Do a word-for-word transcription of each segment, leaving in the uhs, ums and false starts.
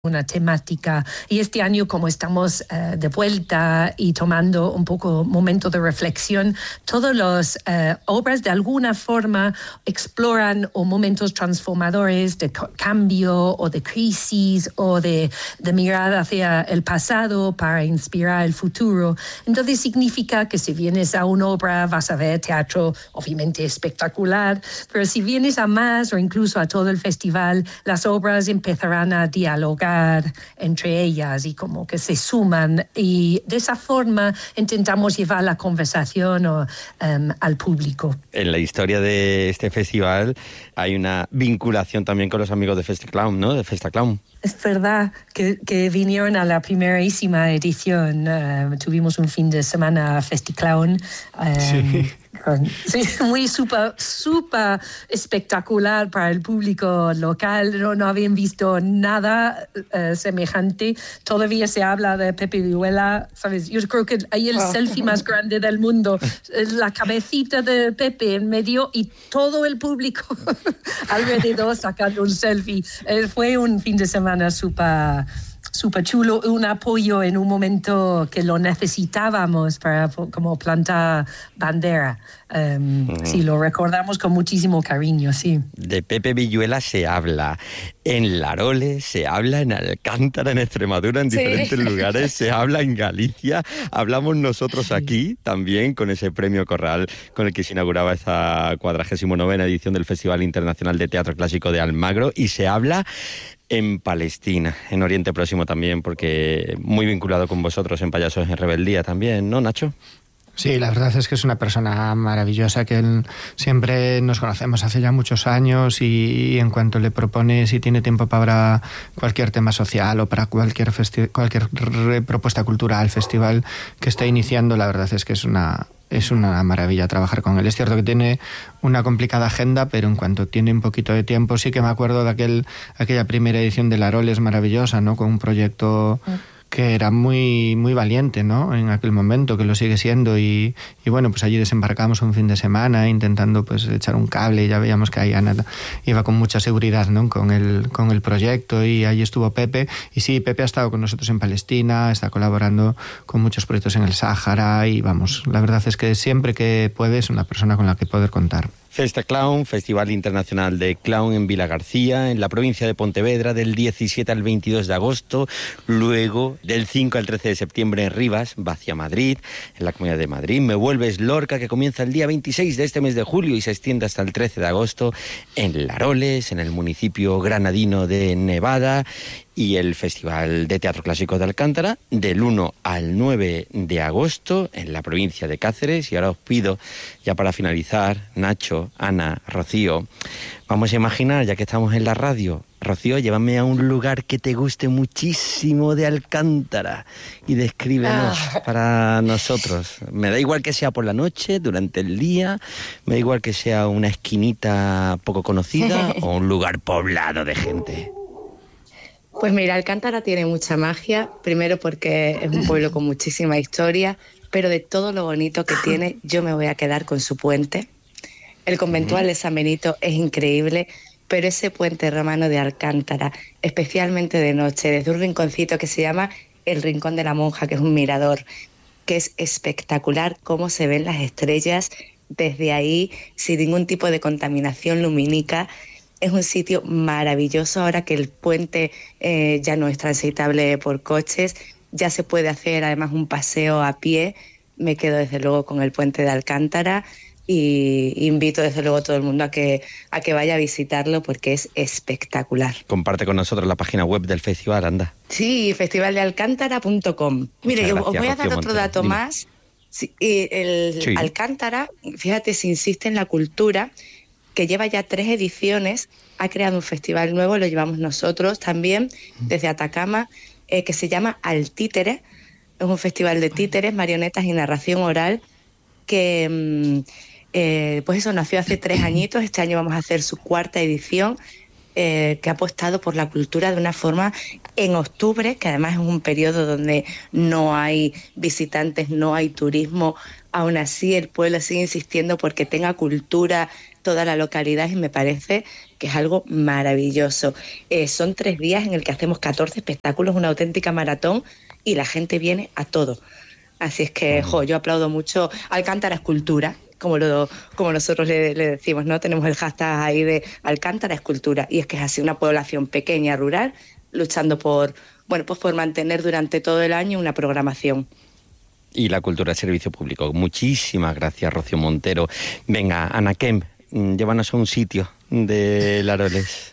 una temática, y este año, como estamos uh, de vuelta y tomando un poco momento de reflexión, todas las uh, obras de alguna forma exploran o momentos transformadores de cambio o de crisis o de, de mirar hacia el pasado para inspirar el futuro. Entonces significa que si vienes a una obra vas a ver teatro obviamente espectacular, pero si vienes a más o incluso a todo el festival, las obras empezarán a dialogar entre ellas y como que se suman, y de esa forma intentamos llevar la conversación o, um, al público. En la historia de este festival hay una vinculación también con los amigos de Festaclown, ¿no? De Festaclown. Es verdad que, que vinieron a la primerísima edición. Uh, tuvimos un fin de semana Festaclown. Um, sí. Con, sí, muy súper, súper espectacular para el público local. No, no habían visto nada uh, semejante. Todavía se habla de Pepe Villuela, ¿sabes? Yo creo que hay el oh. selfie más grande del mundo. La cabecita de Pepe en medio y todo el público alrededor sacando un selfie. Eh, fue un fin de semana súper... súper chulo, un apoyo en un momento que lo necesitábamos para como plantar bandera. Um, uh-huh. Sí, lo recordamos con muchísimo cariño, sí. De Pepe Villuela se habla en Laroles, se habla en Alcántara, en Extremadura, en sí. diferentes lugares, se habla en Galicia, hablamos nosotros sí. aquí también con ese premio Corral con el que se inauguraba esta cuadragésima novena edición del Festival Internacional de Teatro Clásico de Almagro, y se habla en Palestina, en Oriente Próximo también, porque muy vinculado con vosotros en Payasos en Rebeldía también, ¿no, Nacho? Sí, la verdad es que es una persona maravillosa, que él, siempre nos conocemos hace ya muchos años, y, y en cuanto le propone, si tiene tiempo para cualquier tema social o para cualquier, festi- cualquier re- propuesta cultural, festival que está iniciando, la verdad es que es una... Es una maravilla trabajar con él. Es cierto que tiene una complicada agenda, pero en cuanto tiene un poquito de tiempo, sí que me acuerdo de aquel, aquella primera edición de Laroles maravillosa, ¿no? Con un proyecto que era muy muy valiente, ¿no? En aquel momento, que lo sigue siendo, y, y bueno, pues allí desembarcamos un fin de semana intentando pues echar un cable, y ya veíamos que ahí Ana iba con mucha seguridad, ¿no? Con el, con el proyecto, y allí estuvo Pepe, y sí, Pepe ha estado con nosotros en Palestina, está colaborando con muchos proyectos en el Sáhara, y vamos, la verdad es que siempre que puede es una persona con la que poder contar. Festaclown, Festival Internacional de Clown en Vilagarcía, en la provincia de Pontevedra, del diecisiete al veintidós de agosto, luego del cinco al trece de septiembre en Rivas, Vacia Madrid, en la Comunidad de Madrid, Me Vuelves Lorca, que comienza el día veintiséis de este mes de julio y se extiende hasta el trece de agosto, en Laroles, en el municipio granadino de Nevada, y el Festival de Teatro Clásico de Alcántara, del uno al nueve de agosto, en la provincia de Cáceres. Y ahora os pido, ya para finalizar, Nacho, Ana, Rocío, vamos a imaginar, ya que estamos en la radio, Rocío, llévame a un lugar que te guste muchísimo de Alcántara y descríbenos ah. para nosotros. Me da igual que sea por la noche, durante el día, me da igual que sea una esquinita poco conocida o un lugar poblado de gente. Pues mira, Alcántara tiene mucha magia, primero porque es un pueblo con muchísima historia, pero de todo lo bonito que tiene, yo me voy a quedar con su puente. El conventual de San Benito es increíble, pero ese puente romano de Alcántara, especialmente de noche, desde un rinconcito que se llama el Rincón de la Monja, que es un mirador, que es espectacular cómo se ven las estrellas desde ahí, sin ningún tipo de contaminación lumínica. Es un sitio maravilloso. Ahora que el puente eh, ya no es transitable por coches, ya se puede hacer además un paseo a pie. Me quedo desde luego con el puente de Alcántara, y invito desde luego a todo el mundo a que, a que vaya a visitarlo porque es espectacular. Comparte con nosotros la página web del festival, anda. Sí, festival de alcántara punto com. Mire, gracias, os voy a dar Rocío otro dato Montero. Más. Sí, el sí. Alcántara, fíjate, se insiste en la cultura, que lleva ya tres ediciones, ha creado un festival nuevo, lo llevamos nosotros también, desde Atacama, eh, que se llama Al Títere. Es un festival de títeres, marionetas y narración oral, que eh, pues eso nació hace tres añitos. Este año vamos a hacer su cuarta edición, eh, que ha apostado por la cultura de una forma en octubre, que además es un periodo donde no hay visitantes, no hay turismo. Aún así el pueblo sigue insistiendo porque tenga cultura toda la localidad y me parece que es algo maravilloso. Eh, son tres días en el que hacemos catorce espectáculos, una auténtica maratón y la gente viene a todo. Así es que, jo, yo aplaudo mucho Alcántara es cultura, como, lo, como nosotros le, le decimos, ¿no? Tenemos el hashtag ahí de Alcántara es cultura, y es que es así una población pequeña, rural, luchando por, bueno, pues por mantener durante todo el año una programación. Y la cultura es servicio público. Muchísimas gracias, Rocío Montero. Venga, Anakem, llévanos a un sitio de Laroles.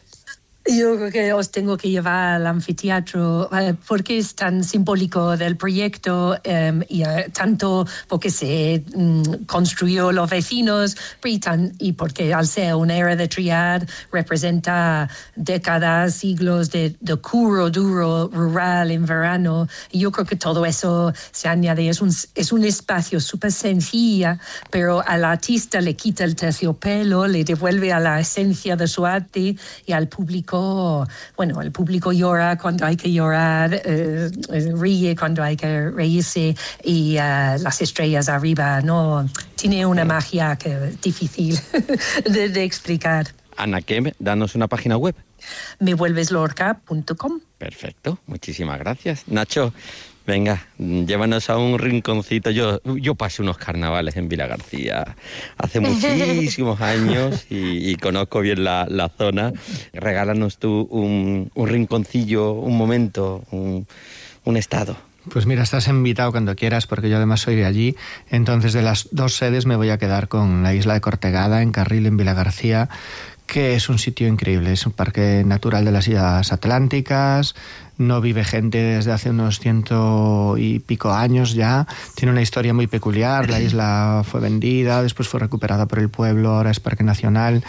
Yo creo que os tengo que llevar al anfiteatro eh, porque es tan simbólico del proyecto eh, y eh, tanto porque se mm, construyó los vecinos y, tan, y porque al ser una era de triad representa décadas, siglos de, de curro duro rural en verano. Y yo creo que todo eso se añade. Es un, es un espacio súper sencilla, pero al artista le quita el terciopelo, le devuelve a la esencia de su arte y al público. Bueno, el público llora cuando hay que llorar, eh, ríe cuando hay que reírse y uh, las estrellas arriba, ¿no? Tiene una magia que es difícil de, de explicar. Anakem, danos una página web. me vuelves lorca punto com. Perfecto, muchísimas gracias. Nacho, venga, llévanos a un rinconcito. Yo, yo pasé unos carnavales en Vilagarcía hace muchísimos años y, y conozco bien la, la zona. Regálanos tú un, un rinconcillo, un momento, un, un estado. Pues mira, estás invitado cuando quieras, porque yo además soy de allí. Entonces, de las dos sedes me voy a quedar con la isla de Cortegada, en Carril, en Vilagarcía, que es un sitio increíble. Es un parque natural de las Islas Atlánticas. No vive gente desde hace unos ciento y pico años ya. Tiene una historia muy peculiar. La isla fue vendida, después fue recuperada por el pueblo, ahora es parque nacional.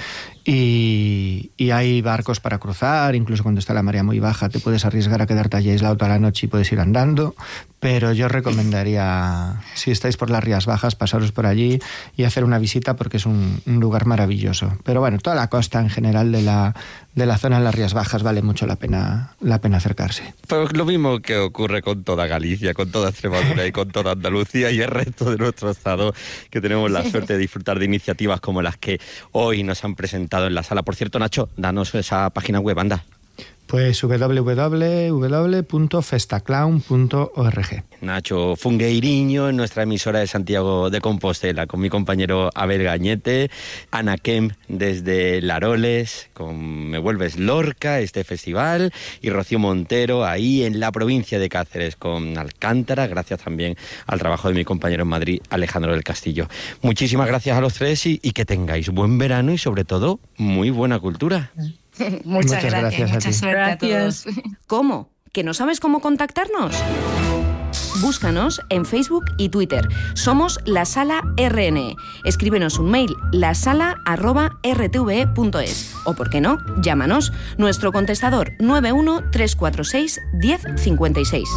Y, y hay barcos para cruzar, incluso cuando está la marea muy baja te puedes arriesgar a quedarte allí aislado toda la noche y puedes ir andando. Pero yo recomendaría, si estáis por las Rías Bajas, pasaros por allí y hacer una visita porque es un, un lugar maravilloso. Pero bueno, toda la costa en general de la, de la zona de las Rías Bajas vale mucho la pena, la pena acercarse. Pues lo mismo que ocurre con toda Galicia, con toda Extremadura y con toda Andalucía y el resto de nuestro estado, que tenemos la suerte de disfrutar de iniciativas como las que hoy nos han presentado en la sala. Por cierto, Nacho, danos esa página web, anda. Pues doble u doble u doble u punto festaclown punto org. Nacho Fungueiriño en nuestra emisora de Santiago de Compostela, con mi compañero Abel Gañete, Anakem desde Laroles, con Me Vuelves Lorca, este festival, y Rocío Montero ahí en la provincia de Cáceres con Alcántara, gracias también al trabajo de mi compañero en Madrid, Alejandro del Castillo. Muchísimas gracias a los tres y, y que tengáis buen verano y sobre todo muy buena cultura. Muchas, Muchas gracias, gracias a mucha ti. suerte Gracias. a todos. ¿Cómo? ¿Que no sabes cómo contactarnos? Búscanos en Facebook y Twitter. Somos La Sala R N E. Escríbenos un mail, lasala arroba r t v e punto es. O, por qué no, llámanos. Nuestro contestador nueve uno tres cuatro seis uno cero cinco seis.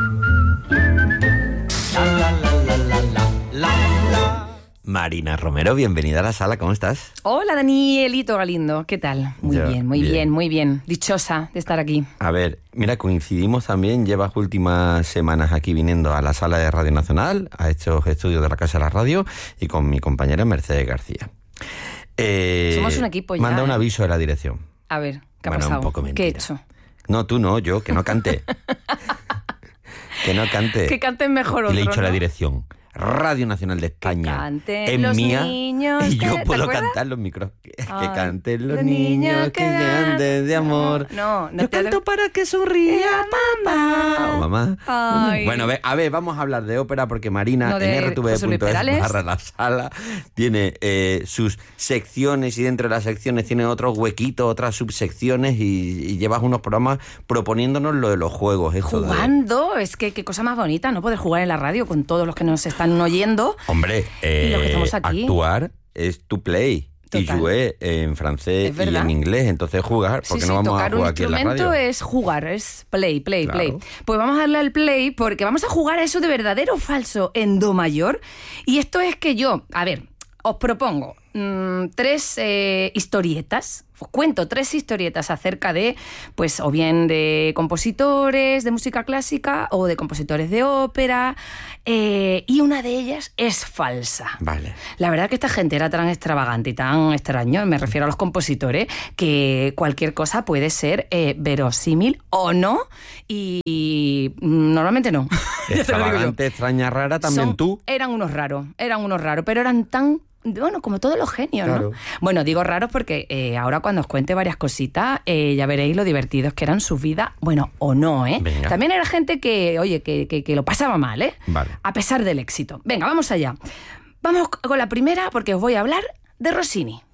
Marina Romero, bienvenida a la sala, ¿cómo estás? Hola, Danielito Galindo, ¿qué tal? Muy Yo, bien, muy bien. bien, muy bien. Dichosa de estar aquí. A ver, mira, coincidimos también, llevas últimas semanas aquí viniendo a la sala de Radio Nacional, a estos estudios de la Casa de la Radio, y con mi compañera Mercedes García. Eh, Somos un equipo ya. Manda un ¿eh? aviso de la dirección. A ver, ¿qué ha Bueno, pasado? un poco ¿Qué mentira. he hecho? No, tú no, yo, que no cante. Que no cante. Que canten mejor Y otro, le he dicho a la ¿no? dirección. Radio Nacional de España. canten es los mía niños y que- yo ¿te puedo acuerdas? cantar los micros. Que, que Ay, canten los los niños, niños que que canten de amor. No, no yo te canto hagas- para que sonría mamá. O mamá. Ay. Bueno, a ver, a ver, vamos a hablar de ópera porque Marina No, de en r t v José Luis punto es Perales. barra la sala tiene eh, sus secciones y dentro de las secciones tiene otros huequitos, otras subsecciones y, y llevas unos programas proponiéndonos lo de los juegos. Eso de- Jugando, es que qué cosa más bonita, ¿no? Poder jugar en la radio con todos los que nos están oyendo. Hombre, eh, Y los que estamos aquí. actuar es to play. Y Total. jouer en francés Es y verdad. en inglés, entonces jugar, Sí, porque sí, no vamos a tocar un jugar aquí en la instrumento radio. es jugar, es play, play, Claro. play. Pues vamos a darle al play porque vamos a jugar a eso de verdadero o falso en do mayor. Y esto es que yo, a ver, os propongo mmm, tres eh, historietas. Os cuento tres historietas acerca de, pues, o bien de compositores de música clásica o de compositores de ópera, eh, y una de ellas es falsa. Vale. La verdad que esta gente era tan extravagante y tan extraño, me refiero a los compositores, que cualquier cosa puede ser eh, verosímil o no, y, y normalmente no. Extravagante, extraña, rara, también Son, tú. Eran unos raros, eran unos raros, pero eran tan... Bueno, como todos los genios, claro. ¿no? Bueno, digo raros porque eh, ahora cuando os cuente varias cositas, eh, ya veréis lo divertidos que eran sus vidas, bueno, o no, ¿eh? Venga. También era gente que, oye, que, que, que lo pasaba mal, ¿eh? Vale. A pesar del éxito. Venga, vamos allá. Vamos con la primera porque os voy a hablar de Rossini.